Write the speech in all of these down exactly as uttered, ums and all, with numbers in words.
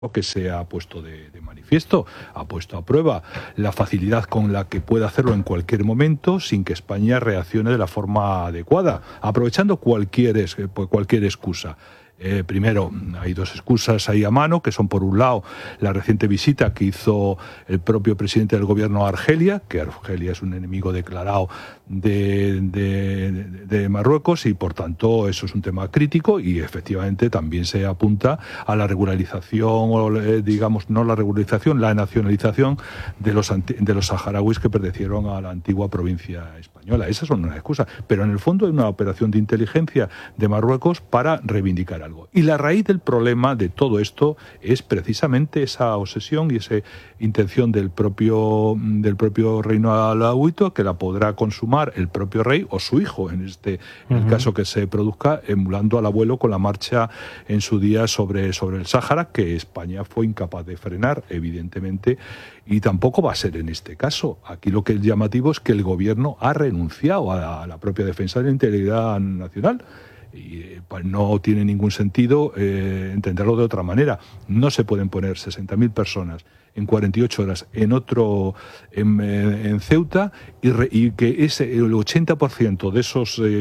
que se ha puesto de, de manifiesto, ha puesto a prueba la facilidad con la que puede hacerlo en cualquier momento sin que España reaccione de la forma adecuada, aprovechando cualquier, cualquier excusa. Eh, primero, hay dos excusas ahí a mano, que son, por un lado, la reciente visita que hizo el propio presidente del gobierno a Argelia, que Argelia es un enemigo declarado de, de, de Marruecos, y por tanto eso es un tema crítico, y efectivamente también se apunta a la regularización, o eh, digamos, no la regularización, la nacionalización de los, de los saharauis que pertenecieron a la antigua provincia española. Esas son una excusa, pero en el fondo es una operación de inteligencia de Marruecos para reivindicar algo. Y la raíz del problema de todo esto es precisamente esa obsesión y esa intención del propio, del propio reino alauito, que la podrá consumar el propio rey o su hijo, en este en el uh-huh. caso que se produzca, emulando al abuelo con la marcha en su día sobre, sobre el Sáhara, que España fue incapaz de frenar, evidentemente, y tampoco va a ser en este caso. Aquí lo que es llamativo es que el gobierno ha renunciado a la propia defensa de la integridad nacional. Y pues no tiene ningún sentido eh, entenderlo de otra manera. No se pueden poner sesenta mil personas en cuarenta y ocho horas en otro en, en Ceuta y, re, y que ese el ochenta por ciento de esos eh,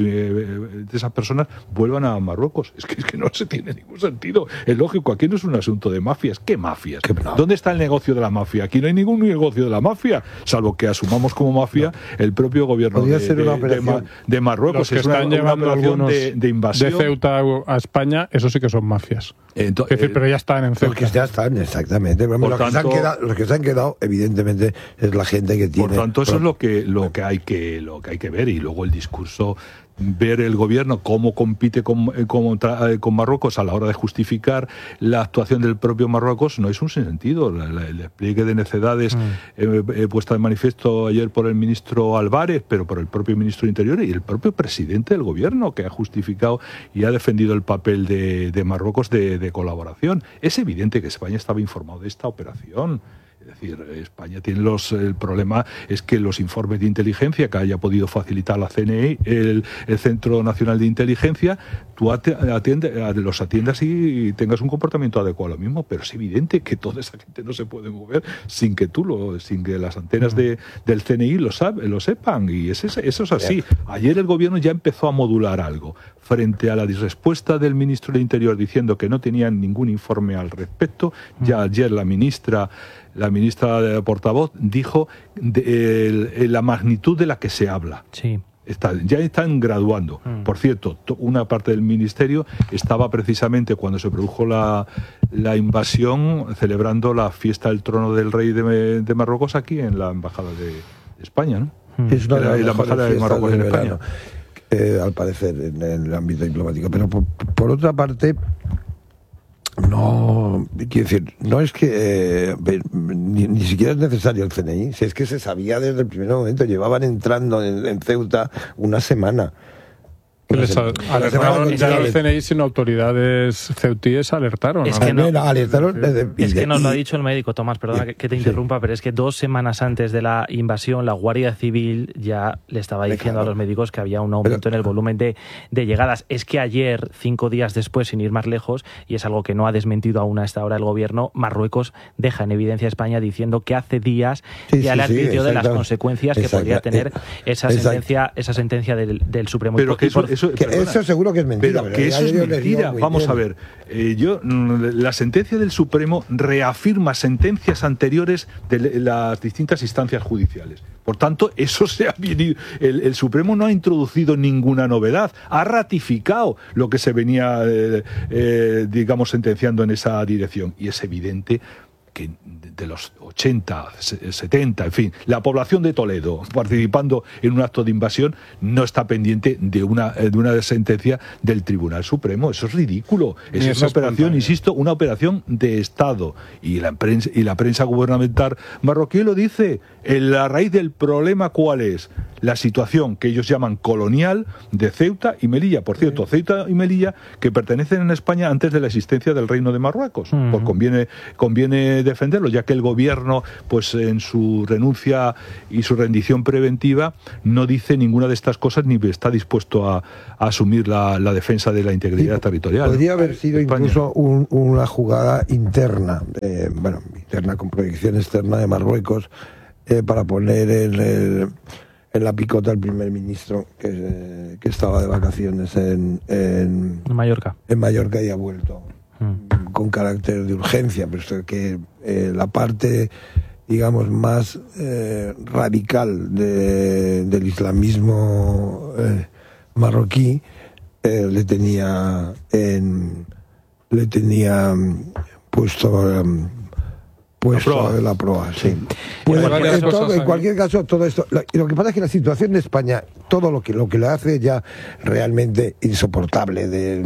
de esas personas vuelvan a Marruecos. Es que, es que no se tiene ningún sentido. Es lógico, aquí no es un asunto de mafias. ¿Qué mafias? ¿Qué ¿Dónde está el negocio de la mafia? Aquí no hay ningún negocio de la mafia, salvo que asumamos como mafia no. el propio gobierno de, ser una de, de, de Marruecos. Los que es una, están llevando una operación de, de invasión de Ceuta a España, eso sí que son mafias. Entonces, es decir, pero ya están en Ceuta. Los que ya están, exactamente. Los, tanto, que se han quedado, los que se han quedado, evidentemente, es la gente que tiene... Por tanto, eso es lo que, lo que hay que, lo que hay que ver. Y luego el discurso, ver el gobierno cómo compite con, con, con Marruecos a la hora de justificar la actuación del propio Marruecos, no es un sinsentido. El despliegue de necedades mm. eh, eh, puesta de manifiesto ayer por el ministro Álvarez, pero por el propio ministro de Interior y el propio presidente del gobierno, que ha justificado y ha defendido el papel de, de Marruecos de, de colaboración. Es evidente que España estaba informado de esta operación. Es decir, España tiene los... El problema es que los informes de inteligencia que haya podido facilitar la C N I, el, el Centro Nacional de Inteligencia, tú atiende, los atiendas y tengas un comportamiento adecuado a lo mismo, pero es evidente que toda esa gente no se puede mover sin que tú lo, sin que las antenas de, del C N I lo, sabe, lo sepan, y es, eso es así. Ayer el gobierno ya empezó a modular algo frente a la respuesta del ministro de Interior diciendo que no tenían ningún informe al respecto. Ya ayer la ministra la ministra de portavoz dijo de, el, la magnitud de la que se habla. Sí. Está, ya están graduando. Mm. Por cierto, una parte del ministerio estaba precisamente cuando se produjo la, la invasión celebrando la fiesta del trono del rey de, de Marruecos aquí en la embajada de, de España, ¿no? Mm. Es una de la, la embajada de Marruecos en España. Eh, al parecer, en, en el ámbito diplomático. Pero por, por otra parte, no, quiero decir, no es que eh, ni, ni siquiera es necesario el C N I, si es que se sabía desde el primer momento, llevaban entrando en, en Ceuta una semana. Les alertaron ya el C N I, sino autoridades ceutíes alertaron. Es ¿no? que, no, alertaron desde, es que nos lo ha dicho el médico, Tomás, perdona que, que te interrumpa, sí. pero es que dos semanas antes de la invasión, la Guardia Civil ya le estaba diciendo claro. a los médicos que había un aumento pero, en el volumen de, de llegadas. Es que ayer, cinco días después, sin ir más lejos, y es algo que no ha desmentido aún a esta hora el gobierno, Marruecos deja en evidencia a España diciendo que hace días sí, ya sí, le advirtió sí, de las consecuencias que exacto, podría tener esa exacto. sentencia, esa sentencia del, del Supremo. Pero que eso, por, eso, que eso seguro que es mentira. Pero que eso es mentira. Vamos bien. a ver. Eh, yo, la sentencia del Supremo reafirma sentencias anteriores de las distintas instancias judiciales. Por tanto, eso se ha venido. El, el Supremo no ha introducido ninguna novedad. Ha ratificado lo que se venía, eh, eh, digamos, sentenciando en esa dirección. Y es evidente que de los ochenta, setenta, en fin, la población de Toledo participando en un acto de invasión no está pendiente de una, de una sentencia del Tribunal Supremo. Eso es ridículo. Es una operación, espontánea. insisto, una operación de Estado. Y la prensa, y la prensa gubernamental marroquí lo dice. La raíz del problema, ¿cuál es? La situación que ellos llaman colonial de Ceuta y Melilla. Por cierto, Ceuta y Melilla que pertenecen a España antes de la existencia del Reino de Marruecos. Uh-huh. Pues conviene, conviene conviene defenderlo, ya que el gobierno, pues en su renuncia y su rendición preventiva, no dice ninguna de estas cosas ni está dispuesto a, a asumir la, la defensa de la integridad sí, territorial. Podría haber sido España. incluso un, una jugada interna, eh, bueno, interna con proyección externa de Marruecos, eh, para poner en, el, en la picota al primer ministro que, que estaba de vacaciones en, en, en Mallorca. En Mallorca y ha vuelto mm. con carácter de urgencia, pero que eh, la parte, digamos, más eh, radical de, del islamismo eh, marroquí eh, le tenía en, le tenía puesto um, puesto la proa, la proa sí. Pues, en, en, todo, en cualquier caso, todo esto, lo, lo que pasa es que la situación de España, todo lo que lo que lo hace ya realmente insoportable de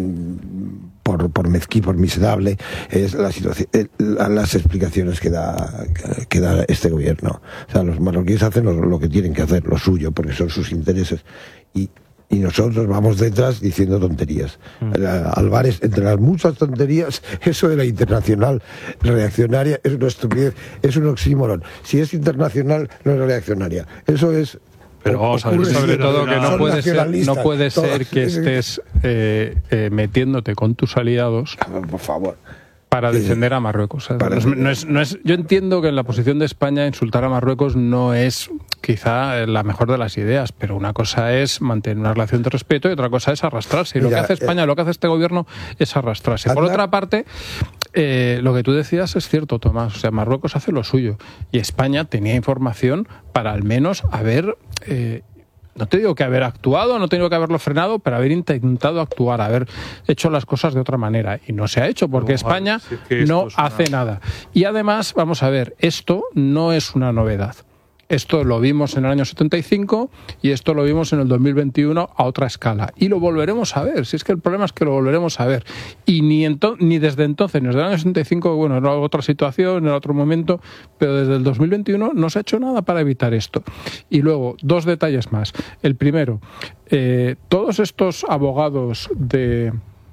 por por mezquí, por miserable, es la situación, las explicaciones que da que da este gobierno. O sea, los marroquíes hacen lo, lo que tienen que hacer, lo suyo, porque son sus intereses, y y nosotros vamos detrás diciendo tonterías. Mm. Álvarez, entre las muchas tonterías, eso de la internacional reaccionaria es una estupidez, es un oxímoron. Si es internacional, no es reaccionaria. Eso es... Pero vamos a ver, sobre todo que no puede ser, no puede ser que estés eh, eh, metiéndote con tus aliados, por favor, para defender a Marruecos. No es, no es, no es, yo entiendo que en la posición de España insultar a Marruecos no es quizá la mejor de las ideas, pero una cosa es mantener una relación de respeto y otra cosa es arrastrarse. Y lo Mira, que hace España, eh, lo que hace este gobierno es arrastrarse. Por otra parte, eh, lo que tú decías es cierto, Tomás. O sea, Marruecos hace lo suyo y España tenía información para al menos haber... Eh, no te digo que haber actuado, no tengo que haberlo frenado, pero haber intentado actuar, haber hecho las cosas de otra manera. Y no se ha hecho, porque no, España si es que no hace una... nada. Y además, vamos a ver, esto no es una novedad. Esto lo vimos en el año setenta y cinco y esto lo vimos en el dos mil veintiuno a otra escala. Y lo volveremos a ver, si es que el problema es que lo volveremos a ver. Y ni, ento- ni desde entonces, ni desde el año setenta y cinco, bueno, era otra situación, era otro momento, pero desde el dos mil veintiuno no se ha hecho nada para evitar esto. Y luego, dos detalles más. El primero, eh, todos estos abogados de,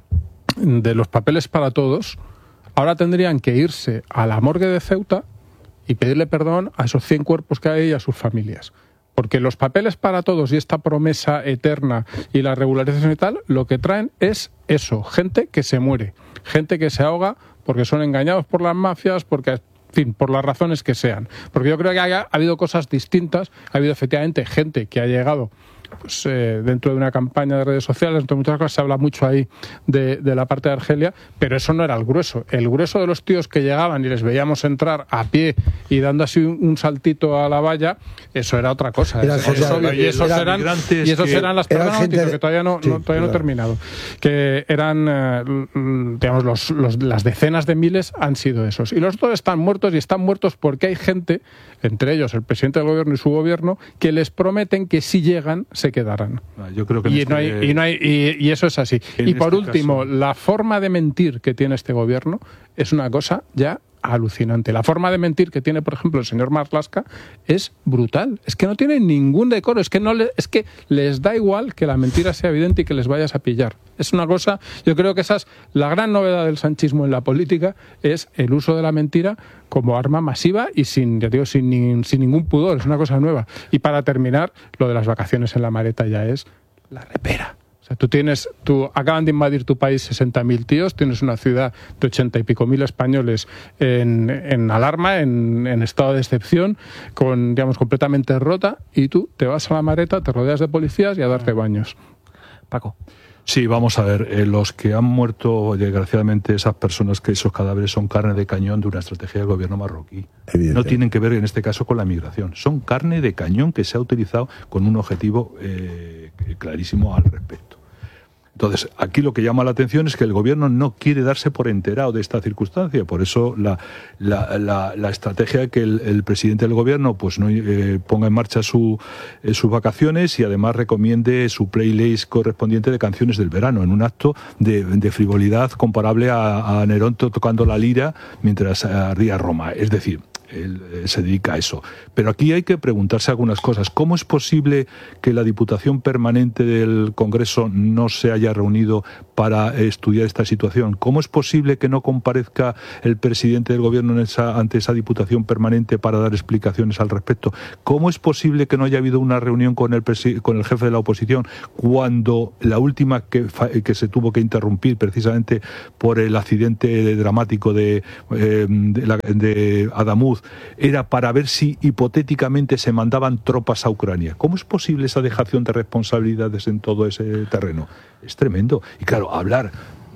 de los papeles para todos, ahora tendrían que irse a la morgue de Ceuta y pedirle perdón a esos cien cuerpos que hay y a sus familias. Porque los papeles para todos y esta promesa eterna y la regularización y tal, lo que traen es eso, gente que se muere, gente que se ahoga porque son engañados por las mafias, porque... en fin, por las razones que sean. Porque yo creo que haya, ha habido cosas distintas, ha habido efectivamente gente que ha llegado pues, eh, dentro de una campaña de redes sociales, dentro de muchas cosas se habla mucho ahí de, de la parte de Argelia, pero eso no era el grueso. El grueso de los tíos que llegaban y les veíamos entrar a pie y dando así un, un saltito a la valla, eso era otra cosa. Era eso, eso, obvio. Y esos era, eran, y esos que, eran las personas que todavía no, sí, no, todavía no he terminado. Que eran, eh, digamos, los, los, las decenas de miles han sido esos. Y los otros están muertos y están muertos porque hay gente, entre ellos el presidente del gobierno y su gobierno, que les prometen que si llegan se quedarán. Yo creo que y, no hay, y, no hay, y, y eso es así. Y por este último, caso... la forma de mentir que tiene este gobierno es una cosa ya alucinante. La forma de mentir que tiene, por ejemplo, el señor Marlaska es brutal. Es que no tiene ningún decoro. Es que, no le, es que les da igual que la mentira sea evidente y que les vayas a pillar. Es una cosa, yo creo que esa es la gran novedad del sanchismo en la política, es el uso de la mentira como arma masiva y sin, ya digo, sin, sin ningún pudor. Es una cosa nueva. Y para terminar, lo de las vacaciones en la maleta ya es la repera. O sea, tú tienes, tú acaban de invadir tu país sesenta mil tíos, tienes una ciudad de ochenta y pico mil españoles en, en alarma, en, en estado de excepción, con, digamos, completamente rota, y tú te vas a la maleta, te rodeas de policías y a darte baños. Paco. Sí, vamos a ver, eh, los que han muerto, desgraciadamente, esas personas, que esos cadáveres son carne de cañón de una estrategia del gobierno marroquí. No tienen que ver en este caso con la migración, son carne de cañón que se ha utilizado con un objetivo eh, clarísimo al respecto. Entonces, aquí lo que llama la atención es que el gobierno no quiere darse por enterado de esta circunstancia. Por eso la, la, la, la estrategia de que el, el presidente del gobierno pues no eh, ponga en marcha su, eh, sus vacaciones y además recomiende su playlist correspondiente de canciones del verano, en un acto de, de frivolidad comparable a, a Nerón tocando la lira mientras ardía Roma. Es decir, él se dedica a eso. Pero aquí hay que preguntarse algunas cosas. ¿Cómo es posible que la Diputación Permanente del Congreso no se haya reunido para estudiar esta situación. ¿Cómo es posible que no comparezca el presidente del gobierno en esa, ante esa Diputación Permanente para dar explicaciones al respecto? ¿Cómo es posible que no haya habido una reunión con el, con el jefe de la oposición cuando la última que, que se tuvo que interrumpir precisamente por el accidente dramático de, eh, de, la, de Adamuz era para ver si hipotéticamente se mandaban tropas a Ucrania? ¿Cómo es posible esa dejación de responsabilidades en todo ese terreno? Es tremendo. Y claro, hablar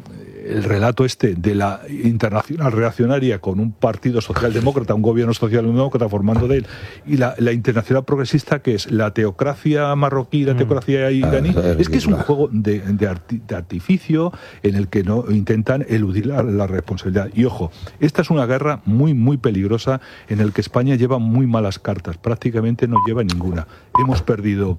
el relato este de la internacional reaccionaria con un partido socialdemócrata, un gobierno socialdemócrata formando de él, y la, la internacional progresista, que es la teocracia marroquí, la teocracia iraní, ah, es que es un juego de, de, arti, de artificio en el que no intentan eludir la, la responsabilidad. Y ojo, esta es una guerra muy, muy peligrosa en el que España lleva muy malas cartas, prácticamente no lleva ninguna. Hemos perdido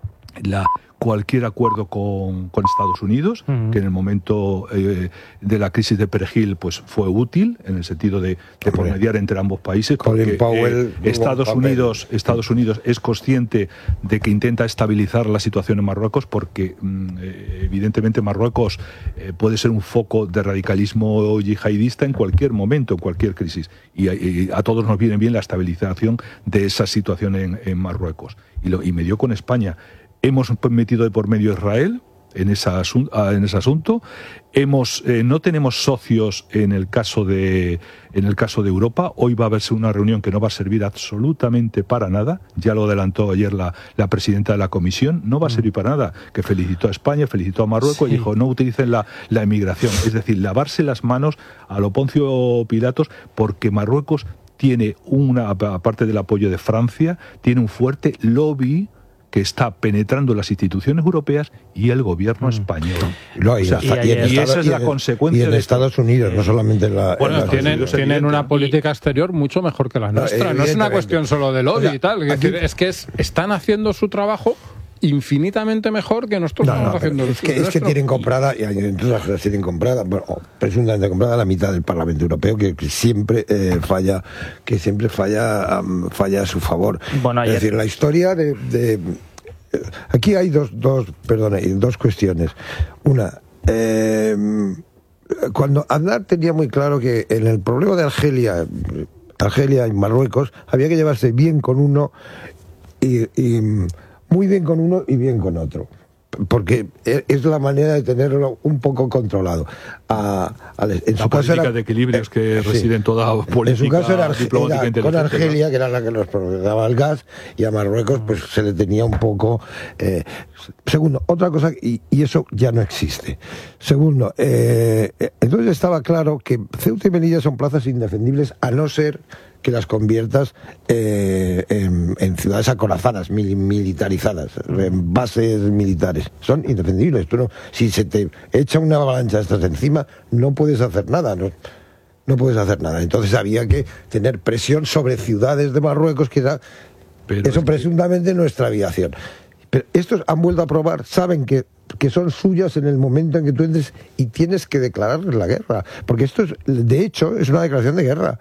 la cualquier acuerdo con, con Estados Unidos, uh-huh. que en el momento eh, de la crisis de Perejil pues fue útil en el sentido de, de poder mediar entre ambos países, porque eh, Estados Unidos Estados Unidos es consciente de que intenta estabilizar la situación en Marruecos, porque eh, evidentemente Marruecos eh, puede ser un foco de radicalismo yihadista en cualquier momento, en cualquier crisis, y, y a todos nos viene bien la estabilización de esa situación en, en Marruecos, y, lo, y me dio con España. Hemos metido de por medio a Israel en, esa asun- en ese asunto. Hemos, eh, no tenemos socios en el caso de en el caso de Europa. Hoy va a haberse una reunión que no va a servir absolutamente para nada. Ya lo adelantó ayer la, la presidenta de la Comisión. No va a servir para nada. Que felicitó a España, felicitó a Marruecos, sí. Y dijo no utilicen la, la emigración. Es decir, lavarse las manos a lo Poncio Pilatos, porque Marruecos tiene una, aparte del apoyo de Francia, tiene un fuerte lobby que está penetrando las instituciones europeas y el gobierno mm. español. No, y, o sea, y, y, en y Estados, esa es la y en, consecuencia y en de Estados esto. Unidos, no solamente en la... Bueno, en la tienen, tienen una política exterior mucho mejor que la nuestra. No, no es una cuestión solo de lobby, o sea, y tal. Es, aquí, decir, es que es, están haciendo su trabajo infinitamente mejor que nosotros no, estamos no, haciendo. Es que, es que tienen comprada, y entre las cosas tienen comprada, bueno, presuntamente comprada la mitad del Parlamento Europeo, que, que siempre eh, falla, que siempre falla, um, falla a su favor. Bueno, ayer... Es decir, la historia de, de aquí hay dos, dos, perdone, dos cuestiones. Una, eh, cuando Aznar tenía muy claro que en el problema de Argelia, Argelia y Marruecos, había que llevarse bien con uno y, y muy bien con uno y bien con otro, porque es la manera de tenerlo un poco controlado. A, a, en la su caso era, de equilibrios que sí, reside en toda política. En su caso era, era con Argelia, que era la que nos proporcionaba el gas, y a Marruecos pues se le tenía un poco... Eh, segundo, otra cosa, y, y eso ya no existe. Segundo, eh, entonces estaba claro que Ceuta y Melilla son plazas indefendibles, a no ser que las conviertas eh, en, en ciudades acorazadas, mil, militarizadas, en bases militares. Son indefendibles. Tú no, si se te echa una avalancha de estas encima, no puedes hacer nada. No, no puedes hacer nada. Entonces había que tener presión sobre ciudades de Marruecos, que era Pero eso es presuntamente que... nuestra aviación. Pero estos han vuelto a probar, saben que que son suyas en el momento en que tú entres y tienes que declararles la guerra. Porque esto es, de hecho, es una declaración de guerra.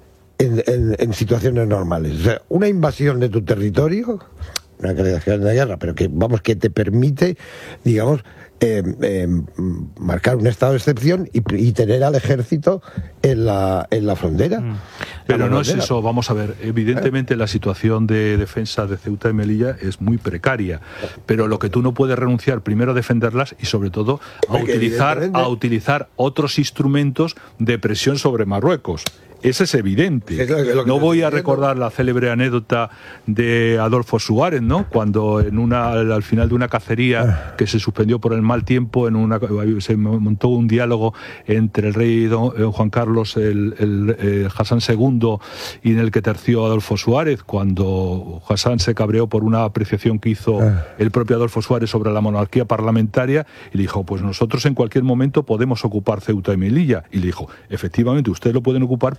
En, en, en situaciones normales. O sea, una invasión de tu territorio, una declaración de guerra, pero que, vamos, que te permite, digamos, eh, eh, marcar un estado de excepción y, y tener al ejército en la, en la frontera. Mm. Pero la no frontera. Es eso, vamos a ver, evidentemente ¿Eh? La situación de defensa de Ceuta y Melilla es muy precaria, pero lo que tú no puedes renunciar primero a defenderlas y sobre todo a utilizar, a utilizar otros instrumentos de presión sobre Marruecos. Eso es evidente. Es lo que, lo que no voy a recordar la célebre anécdota de Adolfo Suárez, ¿no? Cuando en una, al final de una cacería que se suspendió por el mal tiempo, en una, se montó un diálogo entre el rey don Juan Carlos, el, el, el Hassan segundo, y en el que terció Adolfo Suárez, cuando Hassan se cabreó por una apreciación que hizo el propio Adolfo Suárez sobre la monarquía parlamentaria, y le dijo, pues nosotros en cualquier momento podemos ocupar Ceuta y Melilla. Y le dijo, efectivamente, ustedes lo pueden ocupar, pero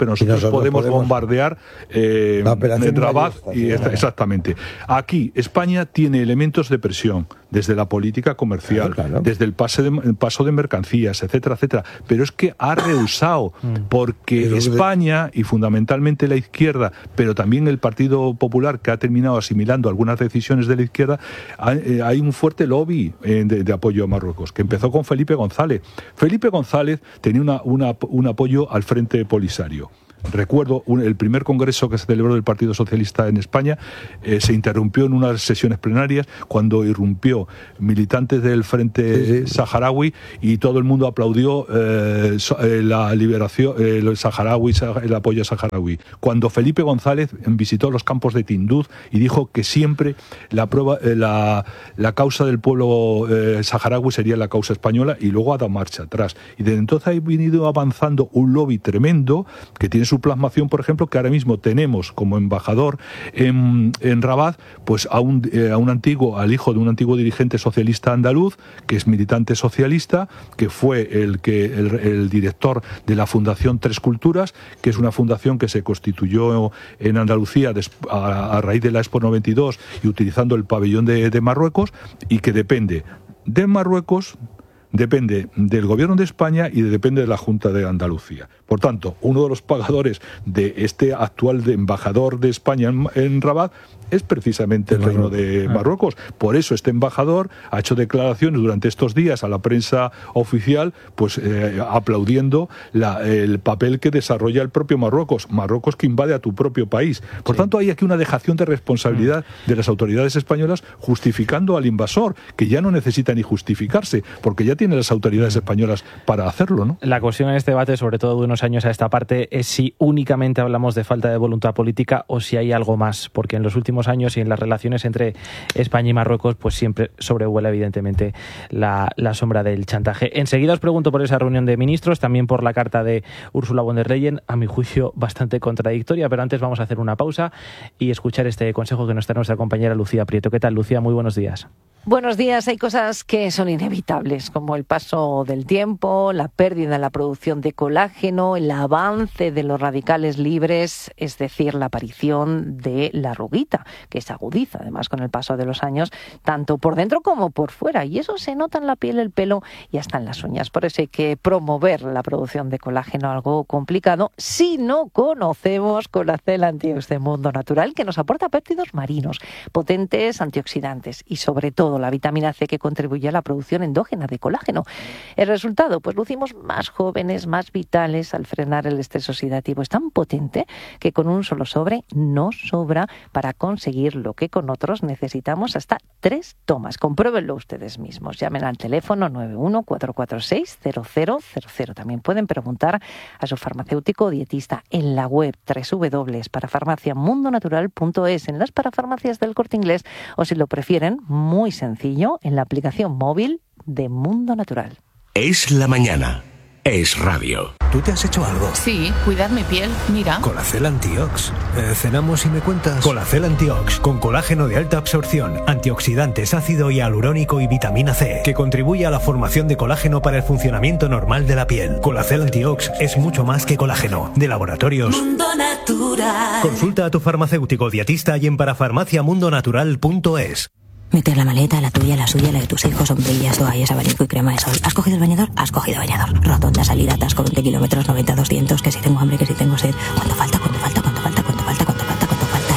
pero nosotros, nosotros podemos, podemos bombardear eh, en Rabat. Y esta, exactamente. Aquí, España tiene elementos de presión, desde la política comercial, claro, claro. desde el, pase de, el paso de mercancías, etcétera, etcétera. Pero es que ha rehusado, porque pero España, de... y fundamentalmente la izquierda, pero también el Partido Popular, que ha terminado asimilando algunas decisiones de la izquierda, hay, hay un fuerte lobby de, de apoyo a Marruecos, que empezó con Felipe González. Felipe González tenía una, una, un apoyo al Frente Polisario. Recuerdo un, el primer congreso que se celebró del Partido Socialista en España, eh, se interrumpió en unas sesiones plenarias cuando irrumpió militantes del Frente sí, sí. Saharaui, y todo el mundo aplaudió eh, la liberación, eh, el saharaui, el apoyo a saharaui. Cuando Felipe González visitó los campos de Tinduf y dijo que siempre la, prueba, eh, la, la causa del pueblo eh, saharaui sería la causa española, y luego ha dado marcha atrás. Y desde entonces ha venido avanzando un lobby tremendo que tiene su plasmación, por ejemplo, que ahora mismo tenemos como embajador en, en Rabat, pues a un, eh, a un antiguo, al hijo de un antiguo dirigente socialista andaluz, que es militante socialista, que fue el que el, el director de la Fundación Tres Culturas, que es una fundación que se constituyó en Andalucía a, a raíz de la Expo noventa y dos y utilizando el pabellón de, de Marruecos, y que depende de Marruecos, depende del Gobierno de España y depende de la Junta de Andalucía. Por tanto, uno de los pagadores de este actual de embajador de España en, en Rabat es precisamente el Reino de Marruecos. Por eso este embajador ha hecho declaraciones durante estos días a la prensa oficial, pues eh, aplaudiendo la, el papel que desarrolla el propio Marruecos. Marruecos que invade a tu propio país. Por sí. tanto, hay aquí una dejación de responsabilidad de las autoridades españolas justificando al invasor, que ya no necesita ni justificarse, porque ya tiene las autoridades españolas para hacerlo, ¿no? La cuestión en este debate, sobre todo de unos años a esta parte, es si únicamente hablamos de falta de voluntad política o si hay algo más, porque en los últimos años y en las relaciones entre España y Marruecos, pues siempre sobrevuela evidentemente la, la sombra del chantaje. Enseguida os pregunto por esa reunión de ministros, también por la carta de Ursula von der Leyen, a mi juicio bastante contradictoria, pero antes vamos a hacer una pausa y escuchar este consejo que nos trae nuestra compañera Lucía Prieto. ¿Qué tal, Lucía? Muy buenos días. Buenos días. Hay cosas que son inevitables, como el paso del tiempo, la pérdida en la producción de colágeno, el avance de los radicales libres, es decir, la aparición de la arruguita, que se agudiza además con el paso de los años, tanto por dentro como por fuera. Y eso se nota en la piel, el pelo y hasta en las uñas. Por eso hay que promover la producción de colágeno, algo complicado, si no conocemos Colacel Antiox de Mundo Natural, que nos aporta péptidos marinos, potentes antioxidantes y sobre todo la vitamina C, que contribuye a la producción endógena de colágeno. El resultado, pues lucimos más jóvenes, más vitales al frenar el estrés oxidativo. Es tan potente que con un solo sobre no sobra para conseguir lo que con otros necesitamos hasta tres tomas. Compruébenlo ustedes mismos. Llamen al teléfono nueve uno cuatro cuatro seis cero cero cero cero. También pueden preguntar a su farmacéutico o dietista en la web doble u doble u doble u punto para farmacia mundo natural punto es, en las parafarmacias del Corte Inglés, o si lo prefieren, muy sencillo, en la aplicación móvil de Mundo Natural. Es la mañana. Es radio. ¿Tú te has hecho algo? Sí, cuidar mi piel, mira. Colacel Antiox. Eh, ¿Cenamos y me cuentas? Colacel Antiox, con colágeno de alta absorción, antioxidantes, ácido hialurónico y vitamina C, que contribuye a la formación de colágeno para el funcionamiento normal de la piel. Colacel Antiox es mucho más que colágeno. De laboratorios Mundo Natural. Consulta a tu farmacéutico dietista y en parafarmacia mundo natural punto es. Meter la maleta, la tuya, la suya, la de tus hijos, sombrillas, toallas, abanico y crema de sol. ¿Has cogido el bañador? Has cogido bañador. Rotonda, salida, atasco, veinte kilómetros, noventa, doscientos, que si tengo hambre, que si tengo sed. ¿Cuánto falta? ¿Cuánto falta? ¿Cuánto falta? ¿Cuánto falta? ¿Cuánto falta? ¿Cuánto falta?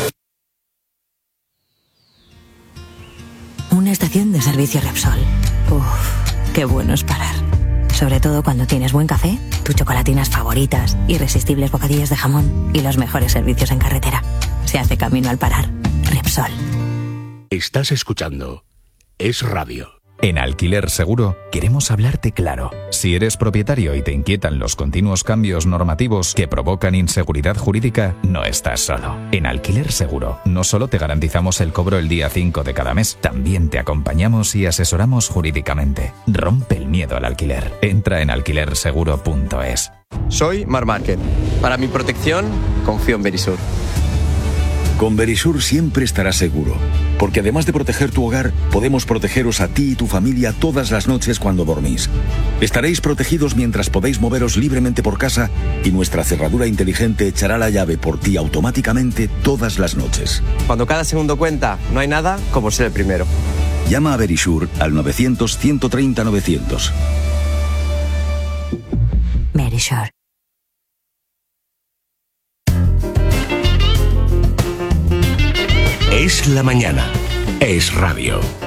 Y... una estación de servicio Repsol. Uff, qué bueno es parar. Sobre todo cuando tienes buen café, tus chocolatinas favoritas, irresistibles bocadillos de jamón y los mejores servicios en carretera. Se hace camino al parar. Repsol. Estás escuchando Es Radio. En Alquiler Seguro queremos hablarte claro. Si eres propietario y te inquietan los continuos cambios normativos que provocan inseguridad jurídica, no estás solo. En Alquiler Seguro no solo te garantizamos el cobro el día cinco de cada mes, también te acompañamos y asesoramos jurídicamente. Rompe el miedo al alquiler. Entra en alquiler seguro punto es. Soy Mar Márquez. Para mi protección, confío en Verisur. Con Verisur siempre estarás seguro, porque además de proteger tu hogar, podemos protegeros a ti y tu familia todas las noches cuando dormís. Estaréis protegidos mientras podéis moveros libremente por casa y nuestra cerradura inteligente echará la llave por ti automáticamente todas las noches. Cuando cada segundo cuenta, no hay nada como ser el primero. Llama a Verisur al novecientos, ciento treinta, novecientos. Verisur. Es la mañana. Es radio.